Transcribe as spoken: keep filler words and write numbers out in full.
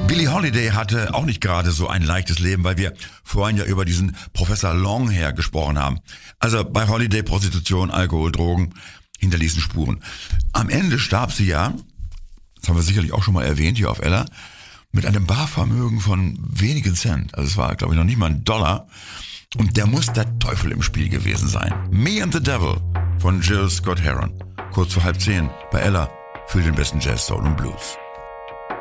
Billie Holiday hatte auch nicht gerade so ein leichtes Leben, weil wir vorhin ja über diesen Professor Longhair gesprochen haben. Also bei Holiday Prostitution, Alkohol, Drogen hinterließen Spuren. Am Ende starb sie ja, das haben wir sicherlich auch schon mal erwähnt hier auf Ella, mit einem Barvermögen von wenigen Cent. Also es war, glaube ich, noch nicht mal ein Dollar. Und der muss der Teufel im Spiel gewesen sein. Me and the Devil von Jill Scott Heron. Kurz vor halb zehn bei Ella für den besten Jazz, Soul und Blues.